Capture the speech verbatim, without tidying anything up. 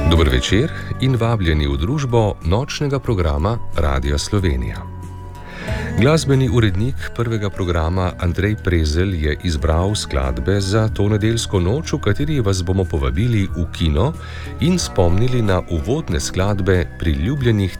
Dober večer in vabljeni v družbo nočnega programa Radia Slovenija. Glasbeni urednik prvega programa Andrej Prezelj je izbral skladbe za to nedeljsko noč, v kateri vas bomo povabili v kino in spomnili na uvodne skladbe priljubljenih